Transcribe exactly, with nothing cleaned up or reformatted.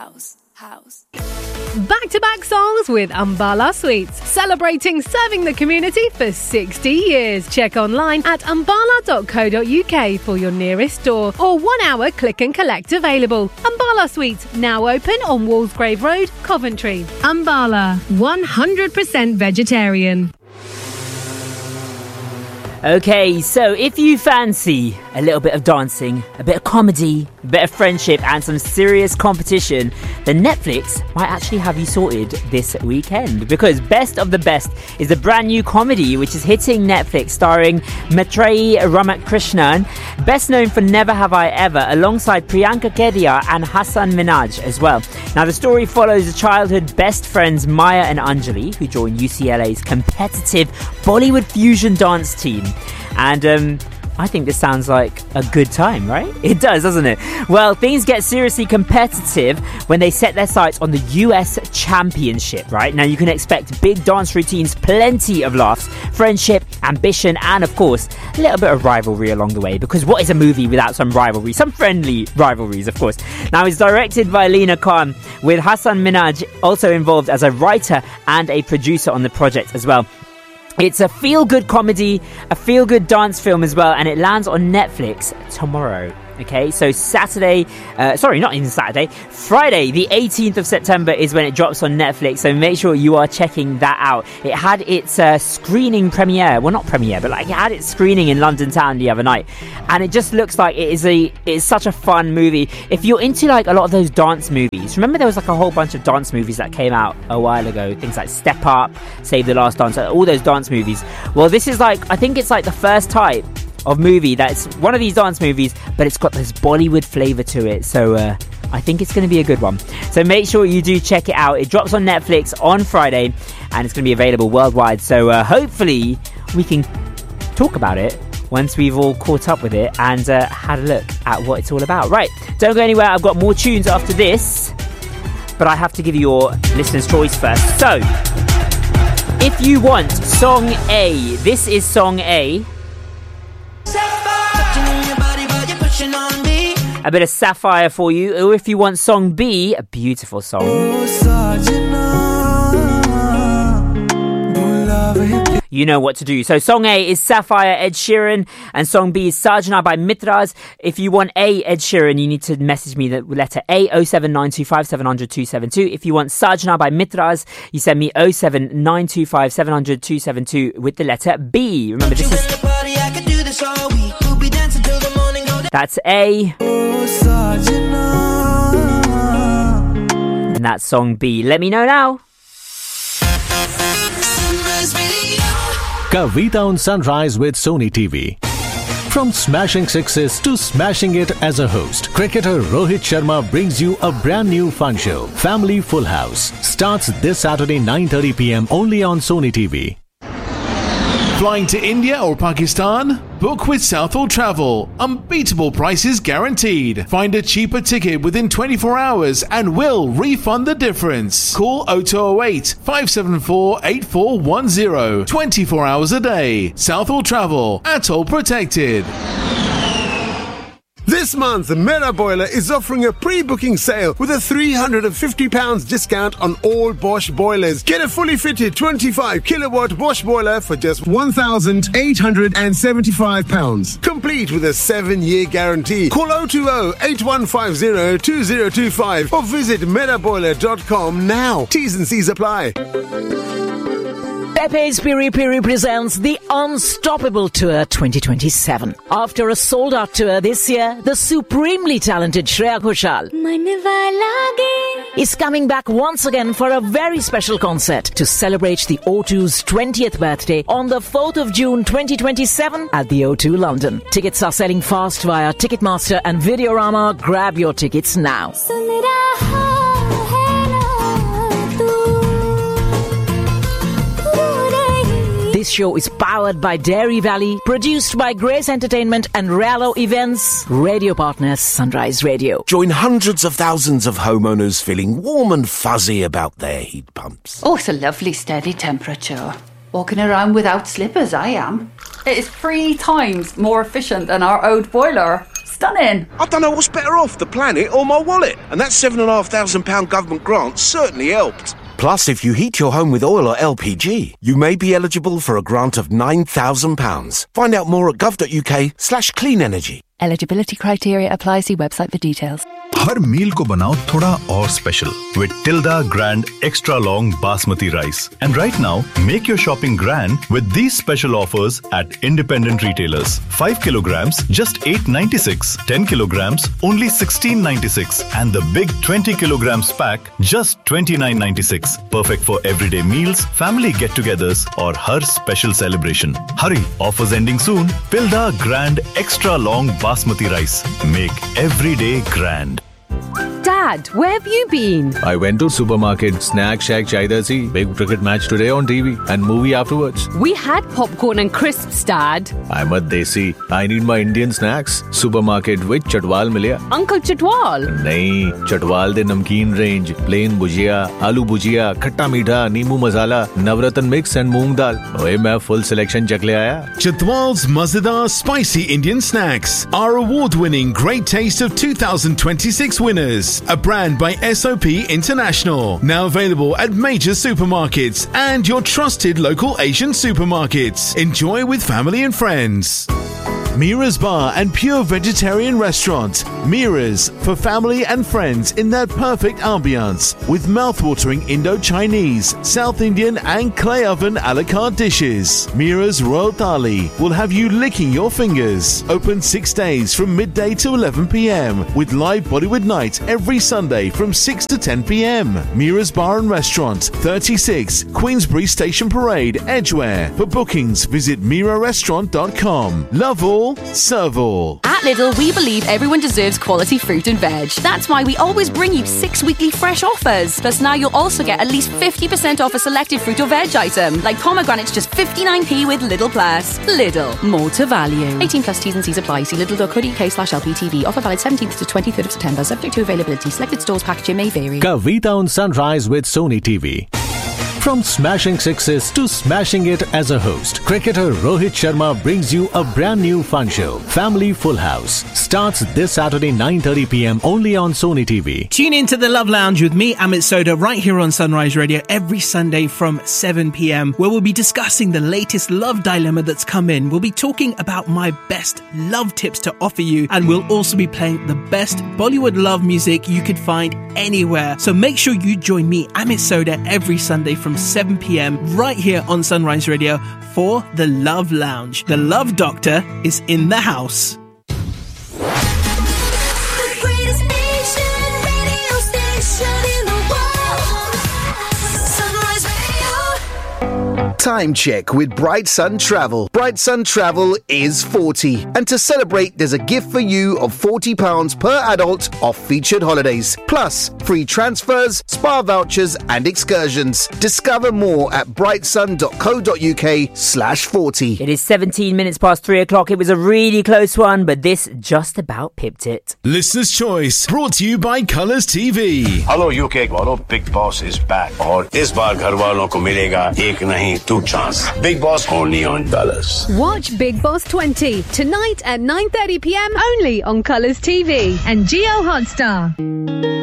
house, house. Back-to-back songs with Ambala Sweets, celebrating serving the community for sixty years. Check online at ambala dot co dot uk for your nearest store or one-hour click and collect available. Ambala Sweets, now open on Walsgrave Road, Coventry. Ambala, one hundred percent vegetarian. Okay, so if you fancy a little bit of dancing, a bit of comedy, a bit of friendship and some serious competition, then Netflix might actually have you sorted this weekend, because Best of the Best is a brand new comedy which is hitting Netflix, starring Maitreyi Ramakrishnan, best known for Never Have I Ever, alongside Priyanka Kedia and Hasan Minhaj as well. Now the story follows childhood best friends Maya and Anjali, who join U C L A's competitive Bollywood fusion dance team. And um, I think this sounds like a good time, right? It does, doesn't it? Well, things get seriously competitive when they set their sights on the U S Championship, right? Now you can expect big dance routines, plenty of laughs, friendship, ambition, and of course, a little bit of rivalry along the way, because what is a movie without some rivalry? Some friendly rivalries, of course. Now it's directed by Lina Khan, with Hasan Minhaj also involved as a writer and a producer on the project as well. It's a feel-good comedy, a feel-good dance film as well, and it lands on Netflix tomorrow. Okay, so Saturday, uh, sorry, not even Saturday, Friday, the eighteenth of September is when it drops on Netflix, so make sure you are checking that out. It had its uh, screening premiere, well not premiere, but like it had its screening in London town the other night, and it just looks like it is a, it is such a fun movie. If you're into like a lot of those dance movies, remember there was like a whole bunch of dance movies that came out a while ago, things like Step Up, Save the Last Dance, all those dance movies. Well, this is like, I think it's like the first type of movie that's one of these dance movies, but it's got this Bollywood flavour to it, so uh, I think it's going to be a good one. So make sure you do check it out. It drops on Netflix on Friday, and it's going to be available worldwide, so uh, hopefully we can talk about it once we've all caught up with it and uh, had a look at what it's all about. Right, don't go anywhere, I've got more tunes after this, but I have to give you your listener's choice first. So if you want song A, this is song A. A bit of Sapphire for you, or if you want song B, a beautiful song. You know what to do. So song A is Sapphire, Ed Sheeran, and song B is Sajna by Mitras. If you want A, Ed Sheeran, you need to message me the letter A, oh seven nine two five seven hundred two seven two. If you want Sajna by Mitras, you send me oh seven nine two five seven hundred two seven two with the letter B. Remember, this is... That's A. And that's song B. Let me know now. Kavita on Sunrise with Sony T V. From smashing sixes to smashing it as a host, cricketer Rohit Sharma brings you a brand new fun show. Family Full House starts this Saturday nine thirty p.m. only on Sony T V. Flying to India or Pakistan? Book with Southall Travel. Unbeatable prices guaranteed. Find a cheaper ticket within twenty-four hours and we'll refund the difference. Call oh two oh eight, five seven four, eight four one zero. twenty-four hours a day. Southall Travel. Atoll protected. This month, Mera Boiler is offering a pre-booking sale with a three hundred fifty pounds discount on all Bosch boilers. Get a fully fitted twenty-five kilowatt Bosch boiler for just one thousand eight hundred seventy-five pounds. Complete with a seven year guarantee. Call oh two oh, eight one five oh, two oh two five or visit mera boiler dot com now. T's and C's apply. Pepe's Piri Piri presents the Unstoppable Tour twenty twenty-seven. After a sold-out tour this year, the supremely talented Shreya Ghoshal is coming back once again for a very special concert to celebrate the O two's twentieth birthday on the fourth of June twenty twenty-seven at the O two London. Tickets are selling fast via Ticketmaster and Videorama. Grab your tickets now. This show is powered by Dairy Valley, produced by Grace Entertainment and Rallo Events, radio partners Sunrise Radio. Join hundreds of thousands of homeowners feeling warm and fuzzy about their heat pumps. Oh, it's a lovely steady temperature. Walking around without slippers, I am. It is three times more efficient than our old boiler. stunning. I don't know what's better off, the planet or my wallet. And that seven and a half thousand pound government grant certainly helped. Plus, if you heat your home with oil or L P G, you may be eligible for a grant of nine thousand pounds. Find out more at gov.uk slash clean energy. Eligibility criteria apply. See website for details. हर मील को बनाओ थोड़ा और special with Tilda Grand Extra Long Basmati Rice. And right now, make your shopping grand with these special offers at independent retailers. five kilograms, just eight ninety-six. ten kilograms, only sixteen ninety-six. And the big twenty kilograms pack, just twenty-nine ninety-six. Perfect for everyday meals, family get-togethers, or her special celebration. Hurry, offers ending soon. Tilda Grand Extra Long Basmati Rice. Make every day grand. Dad, where have you been? I went to supermarket, snack shack chahiye si. Big cricket match today on T V and movie afterwards. We had popcorn and crisps, Dad. I'm a desi. I need my Indian snacks. Supermarket with Chatwal milya. Uncle Chatwal? Nahi, Chatwal de namkeen range. Plain bhujia, aloo bhujia, khatta meetha, neembu masala, navratan mix and moong dal. Oye, main full selection chak le aaya. Chatwal's Mazadar Spicy Indian Snacks are award-winning Great Taste of two thousand twenty-six winners. A brand by S O P International. Now available at major supermarkets and your trusted local Asian supermarkets. Enjoy with family and friends. Mira's Bar and Pure Vegetarian Restaurant. Mira's for family and friends in that perfect ambience with mouthwatering Indo-Chinese, South Indian and clay oven a la carte dishes. Mira's Royal Thali will have you licking your fingers. Open six days from midday to eleven p.m. with live Bollywood night every Sunday from six to ten p.m. Mira's Bar and Restaurant, thirty-six Queensbury Station Parade, Edgware. For bookings, visit mira restaurant dot com. Love all, serve all. At Lidl, we believe everyone deserves quality fruit and veg. That's why we always bring you six weekly fresh offers. Plus now you'll also get at least fifty percent off a selected fruit or veg item, like pomegranates just fifty-nine p with Lidl Plus. Lidl, more to value. eighteen plus T's and C's apply. See lidl.co.uk slash LPTV. Offer valid seventeenth to twenty-third of September, subject to availability. Selected stores, packaging may vary. Kavita on Sunrise with Sony T V. From smashing sixes to smashing it as a host, cricketer Rohit Sharma brings you a brand new fun show, Family Full House. Starts this Saturday nine thirty p.m. only on Sony T V. Tune in to the Love Lounge with me, Amit Soda, right here on Sunrise Radio every Sunday from seven p.m, where we'll be discussing the latest love dilemma that's come in. We'll be talking about my best love tips to offer you, and we'll also be playing the best Bollywood love music you could find anywhere. So make sure you join me, Amit Soda, every Sunday from seven p.m. right here on Sunrise Radio for the Love Lounge. The Love Doctor is in the house. Time check with Bright Sun Travel. Bright Sun Travel is forty. And to celebrate, there's a gift for you of forty pounds per adult off featured holidays. Plus, free transfers, spa vouchers and excursions. Discover more at brightsun.co.uk slash 40. It is seventeen minutes past three o'clock. It was a really close one, but this just about pipped it. Listener's Choice, brought to you by Colours T V. Hello U K वालों, Big Boss is back. और इस बार घर वालों को मिलेगा एक नहीं two chance. Big Boss only on Colours. Watch Big Boss twenty tonight at nine thirty p.m. only on Colours T V and Geo Hotstar.